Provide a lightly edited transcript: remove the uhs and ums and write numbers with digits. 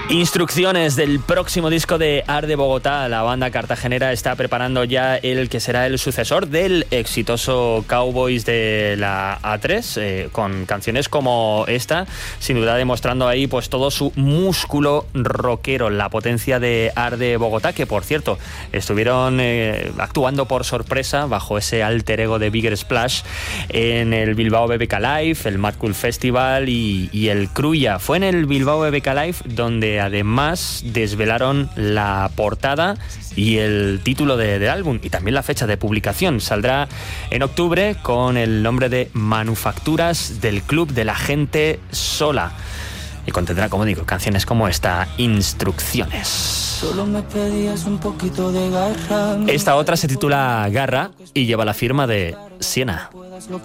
Instrucciones del próximo disco de Arde Bogotá. La banda cartagenera está preparando ya el que será el sucesor del exitoso Cowboys de la A3, con canciones como esta, sin duda demostrando ahí pues todo su músculo rockero, la potencia de Arde Bogotá, que por cierto estuvieron actuando por sorpresa bajo ese alter ego de Bigger Splash en el Bilbao BBK Live, el Mad Cool Festival y el Cruya. Fue en el Bilbao BBK Live donde además desvelaron la portada y el título del álbum y también la fecha de publicación. Saldrá en octubre con el nombre de Manufacturas del Club de la Gente Sola y contendrá, como digo, canciones como esta, Instrucciones. Solo me pedías un poquito de garra. Esta otra se titula Garra y lleva la firma de Siena. Lo